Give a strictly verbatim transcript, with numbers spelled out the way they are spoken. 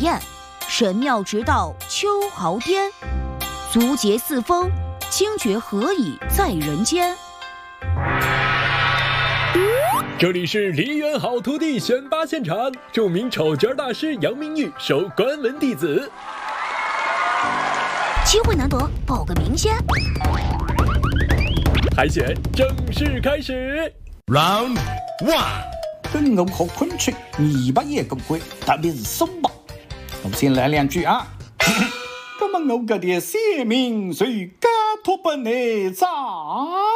宴，神妙直到秋毫颠。足节四风，清绝何以在人间？ 这里是梨园好徒弟选拔现场，著名丑角大师杨明玉收关门弟子。 机会难得，报个名先。 海选正式开始 ，Round One。 跟我学昆曲，你把也更会，特别是松绑。我们先来两句啊。那么我个的姓名谁家托不内长？